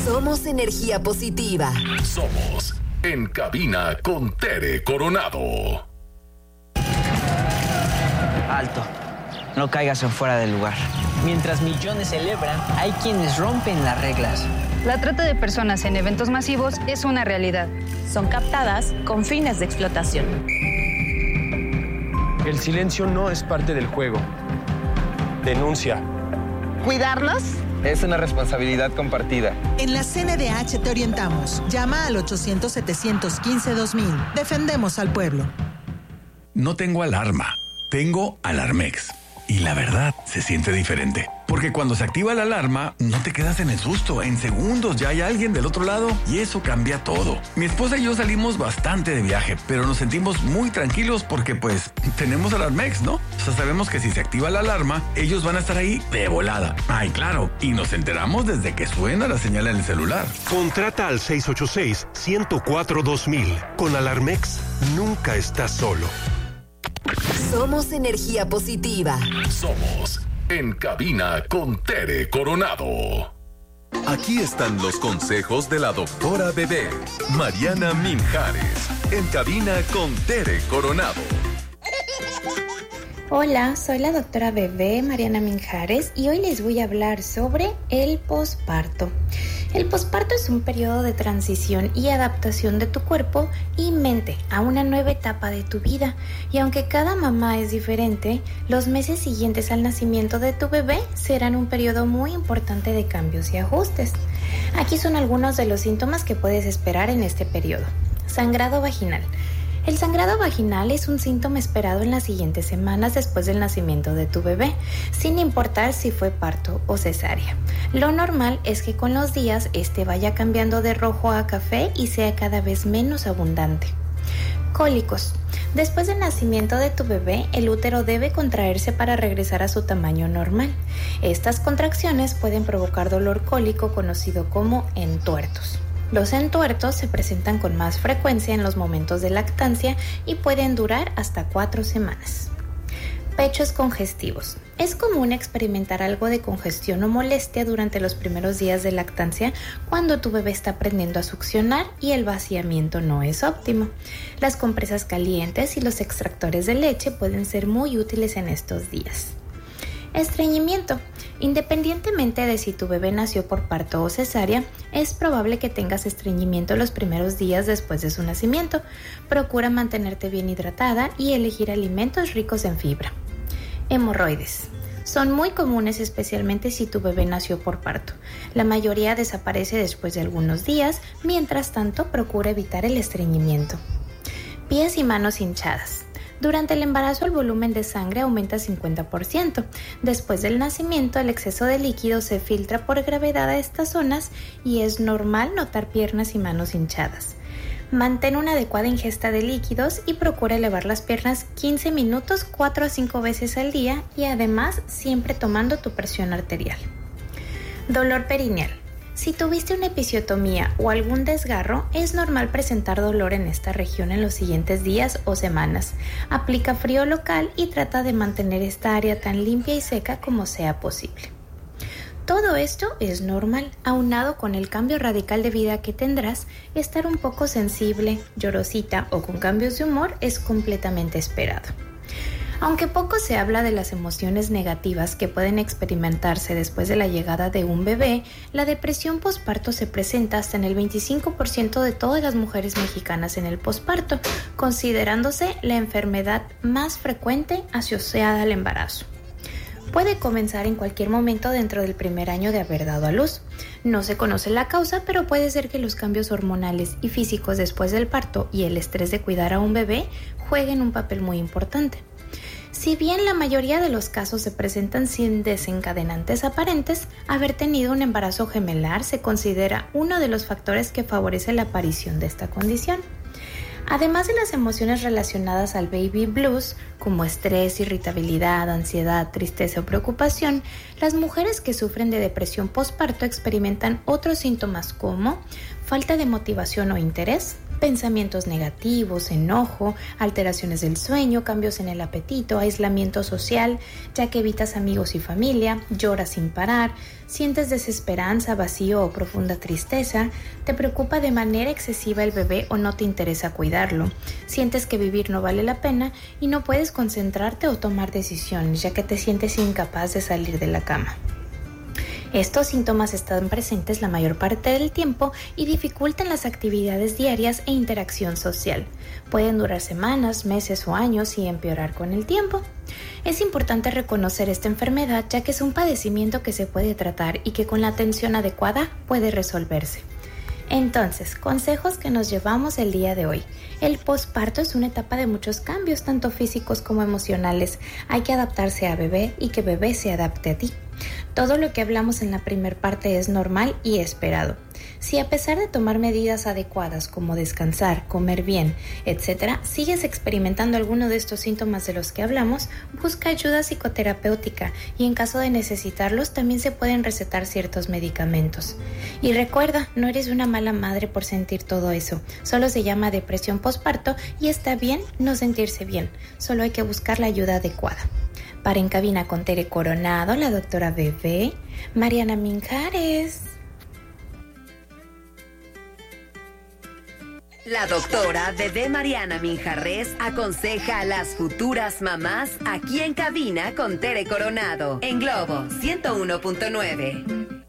Somos energía positiva. Somos En Cabina con Tere Coronado. Alto. No caigas en fuera del lugar. Mientras millones celebran, hay quienes rompen las reglas. La trata de personas en eventos masivos es una realidad. Son captadas con fines de explotación. El silencio no es parte del juego. Denuncia. ¿Cuidarlos? Es una responsabilidad compartida. En la CNDH te orientamos. Llama al 800-715-2000. Defendemos al pueblo. No tengo alarma, tengo Alarmex. Y la verdad, se siente diferente. Porque cuando se activa la alarma, no te quedas en el susto. En segundos ya hay alguien del otro lado y eso cambia todo. Mi esposa y yo salimos bastante de viaje, pero nos sentimos muy tranquilos porque pues tenemos Alarmex, ¿no? O sea, sabemos que si se activa la alarma, ellos van a estar ahí de volada. Ay, claro. Y nos enteramos desde que suena la señal en el celular. Contrata al 686-104-2000. Con Alarmex, nunca estás solo. Somos energía positiva. Somos En Cabina con Tere Coronado. Aquí están los consejos de la doctora Bebé, Mariana Minjares. En Cabina con Tere Coronado. Hola, soy la doctora Bebé, Mariana Minjares, y hoy les voy a hablar sobre el posparto. El posparto es un periodo de transición y adaptación de tu cuerpo y mente a una nueva etapa de tu vida. Y aunque cada mamá es diferente, los meses siguientes al nacimiento de tu bebé serán un periodo muy importante de cambios y ajustes. Aquí son algunos de los síntomas que puedes esperar en este periodo. Sangrado vaginal. El sangrado vaginal es un síntoma esperado en las siguientes semanas después del nacimiento de tu bebé, sin importar si fue parto o cesárea. Lo normal es que con los días este vaya cambiando de rojo a café y sea cada vez menos abundante. Cólicos. Después del nacimiento de tu bebé, el útero debe contraerse para regresar a su tamaño normal. Estas contracciones pueden provocar dolor cólico conocido como entuertos. Los entuertos se presentan con más frecuencia en los momentos de lactancia y pueden durar hasta 4 semanas. Pechos congestivos. Es común experimentar algo de congestión o molestia durante los primeros días de lactancia cuando tu bebé está aprendiendo a succionar y el vaciamiento no es óptimo. Las compresas calientes y los extractores de leche pueden ser muy útiles en estos días. Estreñimiento. Independientemente de si tu bebé nació por parto o cesárea, es probable que tengas estreñimiento los primeros días después de su nacimiento. Procura mantenerte bien hidratada y elegir alimentos ricos en fibra. Hemorroides. Son muy comunes, especialmente si tu bebé nació por parto. La mayoría desaparece después de algunos días, mientras tanto procura evitar el estreñimiento. Pies y manos hinchadas. Durante el embarazo el volumen de sangre aumenta 50%. Después del nacimiento el exceso de líquido se filtra por gravedad a estas zonas y es normal notar piernas y manos hinchadas. Mantén una adecuada ingesta de líquidos y procura elevar las piernas 15 minutos 4 a 5 veces al día y además siempre tomando tu presión arterial. Dolor perineal. Si tuviste una episiotomía o algún desgarro, es normal presentar dolor en esta región en los siguientes días o semanas. Aplica frío local y trata de mantener esta área tan limpia y seca como sea posible. Todo esto es normal, aunado con el cambio radical de vida que tendrás, estar un poco sensible, llorosita o con cambios de humor es completamente esperado. Aunque poco se habla de las emociones negativas que pueden experimentarse después de la llegada de un bebé, la depresión posparto se presenta hasta en el 25% de todas las mujeres mexicanas en el posparto, considerándose la enfermedad más frecuente asociada al embarazo. Puede comenzar en cualquier momento dentro del primer año de haber dado a luz. No se conoce la causa, pero puede ser que los cambios hormonales y físicos después del parto y el estrés de cuidar a un bebé jueguen un papel muy importante. Si bien la mayoría de los casos se presentan sin desencadenantes aparentes, haber tenido un embarazo gemelar se considera uno de los factores que favorece la aparición de esta condición. Además de las emociones relacionadas al baby blues, como estrés, irritabilidad, ansiedad, tristeza o preocupación, las mujeres que sufren de depresión postparto experimentan otros síntomas como falta de motivación o interés, pensamientos negativos, enojo, alteraciones del sueño, cambios en el apetito, aislamiento social, ya que evitas amigos y familia, lloras sin parar, sientes desesperanza, vacío o profunda tristeza, te preocupa de manera excesiva el bebé o no te interesa cuidarlo, sientes que vivir no vale la pena y no puedes concentrarte o tomar decisiones, ya que te sientes incapaz de salir de la cama. Estos síntomas están presentes la mayor parte del tiempo y dificultan las actividades diarias e interacción social. Pueden durar semanas, meses o años y empeorar con el tiempo. Es importante reconocer esta enfermedad, ya que es un padecimiento que se puede tratar y que con la atención adecuada puede resolverse. Entonces, consejos que nos llevamos el día de hoy. El posparto es una etapa de muchos cambios, tanto físicos como emocionales. Hay que adaptarse a bebé y que bebé se adapte a ti. Todo lo que hablamos en la primera parte es normal y esperado. Si a pesar de tomar medidas adecuadas como descansar, comer bien, etc., sigues experimentando alguno de estos síntomas de los que hablamos, busca ayuda psicoterapéutica y en caso de necesitarlos también se pueden recetar ciertos medicamentos. Y recuerda, no eres una mala madre por sentir todo eso, solo se llama depresión posparto y está bien no sentirse bien, solo hay que buscar la ayuda adecuada. Para En Cabina con Tere Coronado, la doctora Bebé, Mariana Minjares. La doctora Bebé Mariana Minjares aconseja a las futuras mamás aquí en Cabina con Tere Coronado, en Globo 101.9.